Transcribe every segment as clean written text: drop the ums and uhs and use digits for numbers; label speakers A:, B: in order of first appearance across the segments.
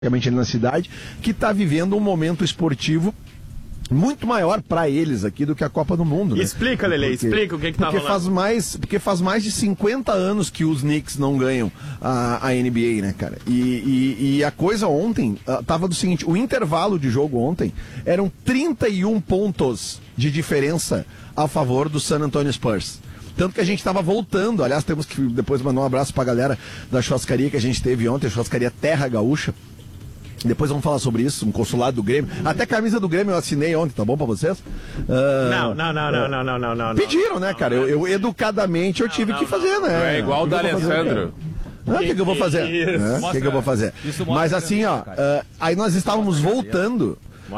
A: ali na cidade, que está vivendo um momento esportivo muito maior para eles aqui do que a Copa do Mundo, né?
B: Explica, Lele, explica o que tá rolando.
A: Porque faz mais de 50 anos que os Knicks não ganham a NBA, né, cara? E a coisa ontem tava do seguinte, o intervalo de jogo ontem eram 31 pontos de diferença a favor do San Antonio Spurs. Tanto que a gente estava voltando, aliás, temos que depois mandar um abraço pra galera da churrascaria que a gente teve ontem, a churrascaria Terra Gaúcha. Depois vamos falar sobre isso, um consulado do Grêmio. Até a camisa do Grêmio eu assinei ontem, tá bom pra vocês?
B: Não.
A: Pediram, né, cara? Eu educadamente eu tive que fazer, né?
C: É igual o da Alessandro.
A: O que eu vou fazer? O que eu vou fazer? Mas assim, ó, aí nós estávamos voltando.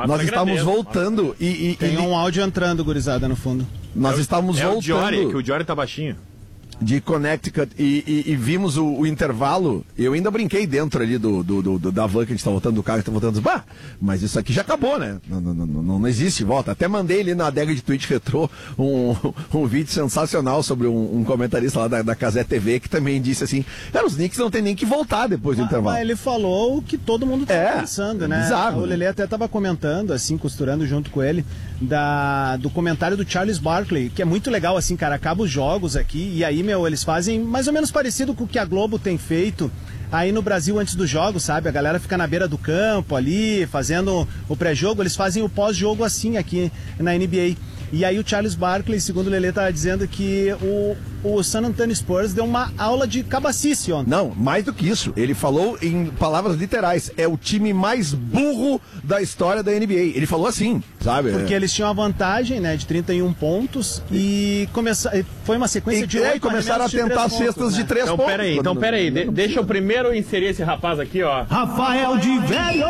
A: E
D: tem um áudio entrando, gurizada, no fundo.
A: Nós estávamos voltando.
B: O Diori, que o Diori tá baixinho.
A: De Connecticut e vimos o intervalo. Eu ainda brinquei dentro ali da van que a gente tá voltando, do carro que tá voltando. Bah, mas isso aqui já acabou, né? Não existe volta. Até mandei ali na adega de Twitch Retrô um vídeo sensacional sobre um comentarista lá da Casé TV que também disse assim: cara, os Knicks não tem nem que voltar depois do intervalo.
D: Mas ele falou o que todo mundo tá pensando, né?
A: Bizarro,
D: o Lelê até tava comentando, assim, costurando junto com ele, do comentário do Charles Barkley, que é muito legal, assim, cara. Acaba os jogos aqui e aí, eles fazem mais ou menos parecido com o que a Globo tem feito aí no Brasil antes do jogo, sabe? A galera fica na beira do campo ali, fazendo o pré-jogo, eles fazem o pós-jogo assim aqui na NBA. E aí o Charles Barkley, segundo o Lelê, tá dizendo que o San Antonio Spurs deu uma aula de cabacice ontem.
A: Não, mais do que isso. Ele falou em palavras literais. É o time mais burro da história da NBA. Ele falou assim, sabe?
D: Porque eles tinham a vantagem, né, de 31 pontos e foi uma sequência de 8
A: começaram a tentar cestas de 3 pontos.
B: Então peraí. Deixa eu primeiro inserir esse rapaz aqui, ó.
E: Rafael de Velho!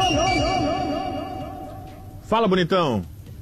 B: Fala, bonitão.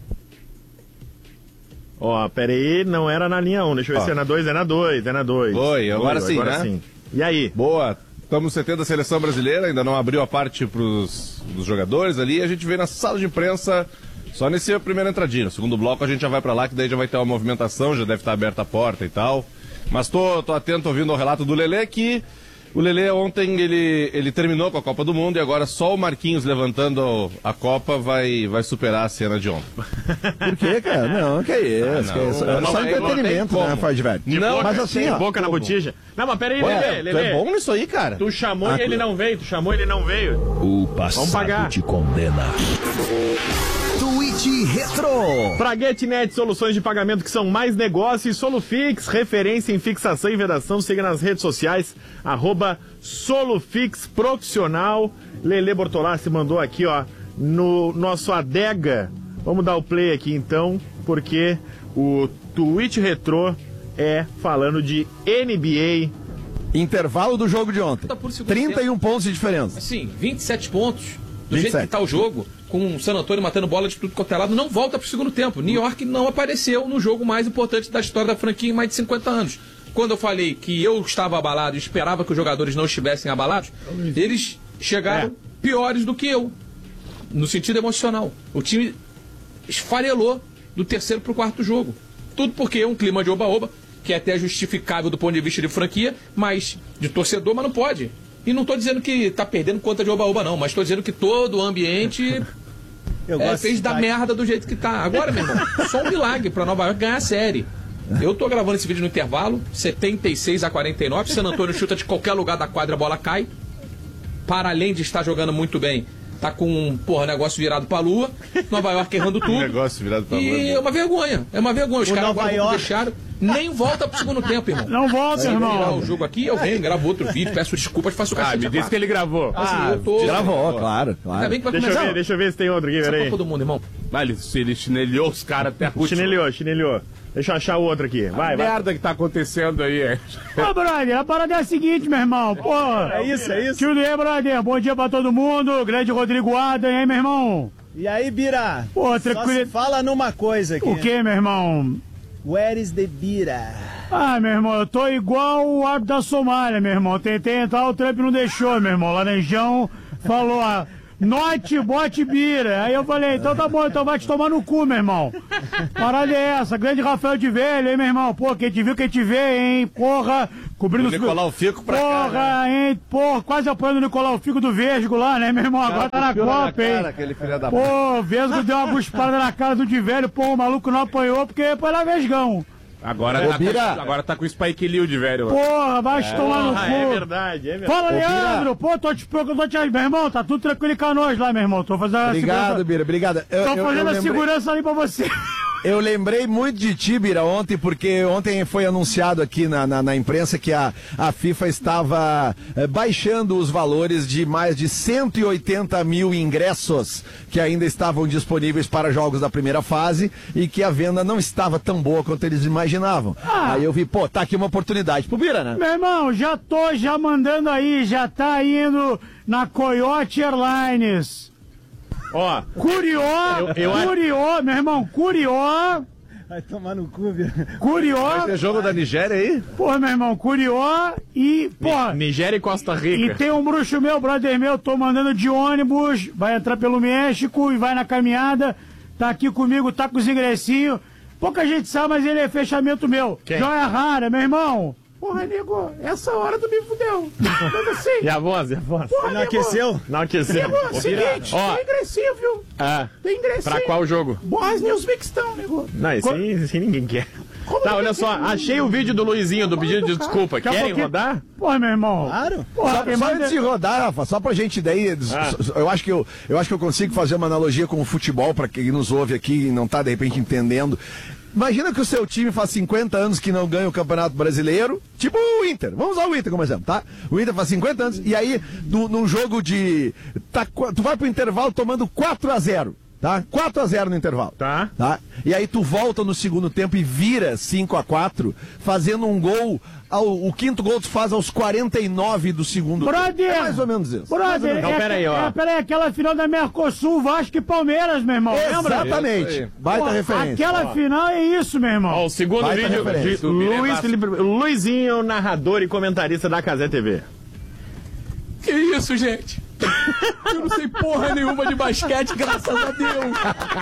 B: Ó, peraí, não era na linha 1, deixa eu ver se é na 2, é na 2.
C: Oi, agora sim.
B: E aí?
C: Boa, estamos no CT da Seleção Brasileira, ainda não abriu a parte dos jogadores ali, a gente veio na sala de imprensa só nesse primeiro entradinho. No segundo bloco a gente já vai pra lá, que daí já vai ter uma movimentação, já deve estar aberta a porta e tal. Mas tô atento ouvindo o relato do Lelê, que o Lelê ontem ele terminou com a Copa do Mundo e agora só o Marquinhos levantando a Copa vai superar a cena de ontem.
A: Por quê, cara? Não, que isso. É só entretenimento, né, Faz de velho?
B: Não, mas assim, ó. Boca na botija. Não, mas peraí, Lelê.
C: Tu é bom nisso aí, cara.
B: Tu chamou e ele não veio.
E: O passado te condena.
F: Twitch Retro.
B: Praguetinete, soluções de pagamento que são mais negócio, e Solufix, referência em fixação e vedação. Siga nas redes sociais, @Solufix Profissional. Lelê Bortolassi mandou aqui, ó, no nosso adega. Vamos dar o play aqui então, porque o Twitch Retro é falando de NBA.
A: Intervalo do jogo de ontem. 31 pontos de diferença.
G: Sim, 27 pontos. Do jeito que tá o jogo, com o San Antonio matando bola de tudo quanto é lado, não volta pro segundo tempo. New York não apareceu no jogo mais importante da história da franquia em mais de 50 anos. Quando eu falei que eu estava abalado e esperava que os jogadores não estivessem abalados, eles chegaram piores do que eu, no sentido emocional. O time esfarelou do terceiro pro quarto jogo. Tudo porque é um clima de oba-oba, que é até justificável do ponto de vista de franquia, mas de torcedor, mas não pode. E não estou dizendo que tá perdendo conta de oba-oba, não, mas estou dizendo que todo o ambiente fez da merda do jeito que tá. Agora, meu irmão, só um milagre para Nova York ganhar a série. Eu tô gravando esse vídeo no intervalo, 76-49, San Antonio chuta de qualquer lugar da quadra, a bola cai. Para além de estar jogando muito bem, tá com negócio virado pra lua, Nova York errando tudo.
C: Negócio virado pra lua.
G: E é uma vergonha. Os caras agora não deixaram, nem volta pro segundo tempo, irmão.
E: Não volta, irmão.
G: Virar o jogo aqui, eu venho, gravo outro vídeo, peço desculpas, faço o cacete.
B: Me disse que ele gravou.
A: Gravou, claro.
G: Ainda bem que vai começar.
B: Deixa eu ver se tem outro aqui, peraí.
G: Todo mundo, irmão.
C: Ele chinelhou os caras até a última.
B: Chinelhou. Deixa eu achar o outro aqui. Vai.
C: Merda que tá acontecendo aí,
E: Ô, brother, a parada é a seguinte, meu irmão. Pô,
D: é isso.
E: Tudo aí, brother. Bom dia pra todo mundo. Grande Rodrigo Adam, hein, meu irmão?
D: E aí, Bira?
E: Pô,
D: tranquilo. Fala numa coisa aqui.
E: O que, meu irmão?
D: Where is the Bira?
E: Meu irmão, eu tô igual o árbitro da Somália, meu irmão. Tentei entrar, o Trump não deixou, meu irmão. Laranjão falou, Note, bote, bira. Aí eu falei, então tá bom, então vai te tomar no cu, meu irmão. Parada é essa, grande Rafael de Velho, hein, meu irmão? Pô, quem te viu, quem te vê, hein? Porra, cobrindo os...
C: Nicolau Fico pra
E: Porra,
C: cá, né?
E: hein? Porra, quase apoiando o Nicolau Fico do Vesgo lá, né, meu irmão? Agora tá na Copa, hein?
C: Aquele filho da...
E: Pô, o Vesgo deu uma guspada na cara do de Velho, pô, o maluco não apanhou porque foi lá Vesgão.
H: Agora tá com o Spike Lee de velho.
E: Porra, vai te tomar no cu.
B: É verdade, é verdade.
E: Fala, Leandro! Pô, tô te preocupando, meu irmão, tá tudo tranquilo em Canoas lá, meu irmão. Tô fazendo a
A: Obrigado, Bira, obrigado.
E: Tô fazendo a segurança ali pra você.
A: Eu lembrei muito de ti, Bira, ontem, porque ontem foi anunciado aqui na imprensa que a FIFA estava baixando os valores de mais de 180 mil ingressos que ainda estavam disponíveis para jogos da primeira fase e que a venda não estava tão boa quanto eles imaginavam. Aí eu vi, pô, tá aqui uma oportunidade pro Bira, né?
E: Meu irmão, já tô mandando aí, já tá indo na Coyote Airlines.
B: Ó,
E: Curió, meu irmão, Curió.
D: Vai tomar no cu, Bira.
E: Curió.
C: Vai ter jogo da Nigéria aí?
E: Porra, meu irmão, Curió e, porra...
H: Nigéria e Costa Rica.
E: E tem um bruxo meu, brother meu, tô mandando de ônibus, vai entrar pelo México e vai na caminhada, tá aqui comigo, tá com os ingressinhos. Pouca gente sabe, mas ele é fechamento meu.
B: Quem?
E: Joia rara, meu irmão. Porra, nego, essa hora tu me fudeu. Assim.
B: E a voz?
E: Porra,
D: Não aqueceu?
B: Não aqueceu.
E: Nego, seguinte,
B: Ó.
E: tem ingressinho, viu?
B: Ah,
E: Tem ingressinho.
B: pra qual jogo?
E: Bósnia e Uzbequistão, nego.
B: Não, isso aí ninguém quer.
E: Como
B: Tá,
E: não
B: olha
E: quer
B: só,
E: ser,
B: achei o vídeo do Luizinho do pedido de desculpa.
E: Daqui a
B: Querem
E: pouquinho-
B: rodar?
E: Porra, meu irmão.
D: Claro.
E: Porra, quem
A: Só
E: manda...
A: antes de rodar, Rafa, só pra gente daí, eu acho que eu consigo fazer uma analogia com o futebol, pra quem nos ouve aqui e não tá de repente entendendo. Imagina que o seu time faz 50 anos que não ganha o Campeonato Brasileiro, tipo o Inter. Vamos usar o Inter como exemplo, tá? O Inter faz 50 anos e aí, num jogo de... tu vai pro intervalo tomando 4-0, tá? 4-0 no intervalo.
B: Tá.
A: E aí tu volta no segundo tempo e vira 5-4, fazendo um gol... O quinto gol tu faz aos 49 do segundo
E: Brother!
A: tempo. É mais ou menos isso.
E: Brother,
B: Não, pera aí, ó.
E: Pera aí, aquela final da Mercosul, Vasco e Palmeiras, meu irmão. Lembra?
A: Exatamente. Baita
E: Pô,
A: referência.
E: Aquela final é isso, meu irmão.
B: Ó, o segundo
A: Baita
B: vídeo
A: referência.
B: de Luizinho, narrador e comentarista da Cazé TV.
G: Que isso, gente? Eu não sei porra nenhuma de basquete, graças a Deus.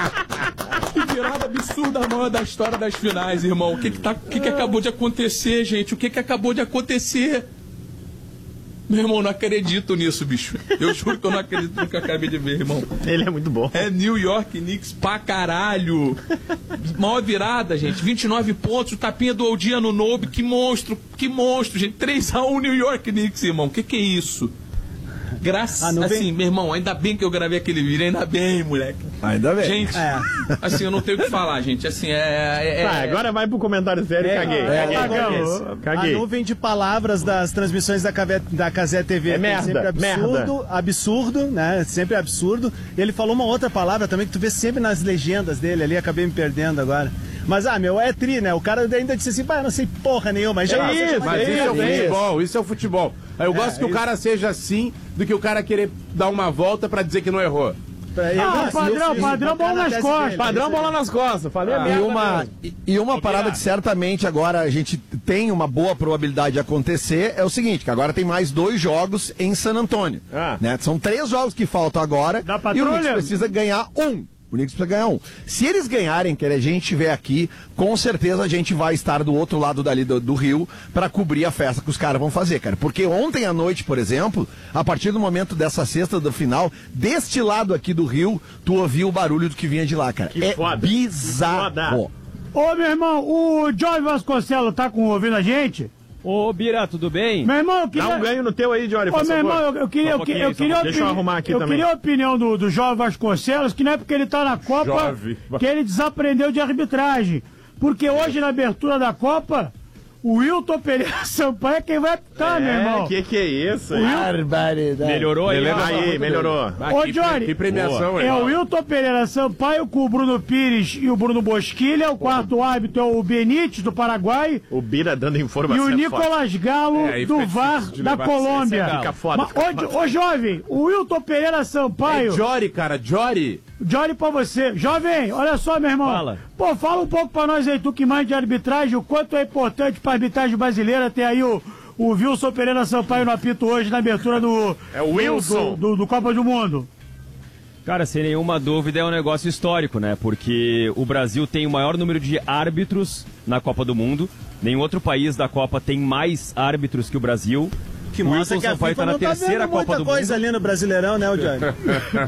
G: Que virada absurda, maior da história das finais, irmão. O que acabou de acontecer, gente? O que acabou de acontecer? Meu irmão, não acredito nisso, bicho. Eu juro que eu não acredito no que eu acabei de ver, irmão.
B: Ele é muito bom.
G: É New York Knicks pra caralho. Maior virada, gente. 29 pontos, o tapinha do Oldia no Nobe. Que monstro, gente. 3-1 New York Knicks, irmão. Que é isso? Graças, assim, meu irmão, ainda bem que eu gravei aquele vídeo, ainda bem, moleque.
A: Ainda bem.
G: Gente, assim, eu não tenho o que falar, gente, assim,
B: Tá, agora vai pro comentário sério, caguei.
D: A nuvem de palavras das transmissões da Cazé TV
B: É
D: tem
B: merda,
D: sempre absurdo, né? Sempre absurdo. Ele falou uma outra palavra também que tu vê sempre nas legendas dele ali, acabei me perdendo agora. Mas, é tri, né? O cara ainda disse assim, não sei porra nenhuma, mas já
H: Mas isso é o futebol, isso é o futebol. Eu gosto que o cara seja assim, do que o cara querer dar uma volta pra dizer que não errou.
E: Padrão bola nas costas.
B: Padrão bola nas costas, falei a merda.
A: E uma parada que certamente agora a gente tem uma boa probabilidade de acontecer é o seguinte, que agora tem mais 2 jogos em San Antônio. Né? São 3 jogos que faltam agora
E: Da
A: e o
E: patrulha?
A: Knicks precisa ganhar um. O Knicks precisa ganhar um. Se eles ganharem, que a gente estiver aqui, com certeza a gente vai estar do outro lado dali do rio pra cobrir a festa que os caras vão fazer, cara. Porque ontem à noite, por exemplo, a partir do momento dessa sexta do final, deste lado aqui do rio, tu ouviu o barulho do que vinha de lá, cara.
B: Que
A: é
B: foda.
A: bizarro.
E: Ô, meu irmão, o Jorge Vasconcelos tá ouvindo a gente?
I: Ô, Bira, tudo bem?
E: Meu irmão, eu queria...
B: Dá um ganho no teu aí, Jory, por
E: Ô, meu
B: favor.
E: irmão, eu queria...
B: Deixa eu arrumar aqui também.
E: queria a opinião do Jorge Vasconcelos, que não é porque ele tá na Copa que ele desaprendeu de arbitragem. Porque hoje, na abertura da Copa, o Wilton Pereira Sampaio é quem vai apitar, meu irmão.
B: Que é isso?
A: Barbaridade.
H: Melhorou aí?
B: Aí, melhorou.
E: Ô, Jory,
H: Que premiação,
E: é o Wilton Pereira Sampaio com o Bruno Pires e o Bruno Bosquilha. O quarto árbitro é o Benítez, do Paraguai.
B: O Bira dando
E: E
B: informação.
E: o Nicolas Galo,
H: aí
E: do
H: fica
E: VAR
H: difícil de
E: da
H: levar.
E: Colômbia.
B: Fica foda,
E: Ô, jovem, o Wilton Pereira Sampaio...
H: Jory, cara, Jory.
E: Jory pra você. Jovem, olha só, meu irmão.
I: Fala.
E: Pô, fala um pouco pra nós aí, tu que manda de arbitragem, o quanto é importante pra arbitragem brasileira ter aí o Wilson Pereira Sampaio no apito hoje, na abertura do...
B: É o Wilson.
E: Do Copa do Mundo.
I: Cara, sem nenhuma dúvida é um negócio histórico, né? Porque o Brasil tem o maior número de árbitros na Copa do Mundo. Nenhum outro país da Copa tem mais árbitros que o Brasil.
D: Que mostra que a FIFA não tá vendo muita coisa ali no Brasileirão, né, o Johnny?